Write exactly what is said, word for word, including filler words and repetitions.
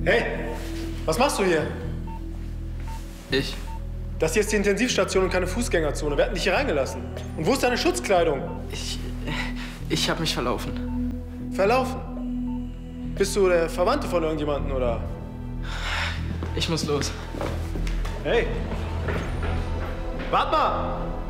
Hey, was machst du hier? Ich? Das hier ist die Intensivstation und keine Fußgängerzone. Wir hatten dich hier reingelassen. Und wo ist deine Schutzkleidung? Ich... Ich habe mich verlaufen. Verlaufen? Bist du der Verwandte von irgendjemandem, oder? Ich muss los. Hey! Warte mal!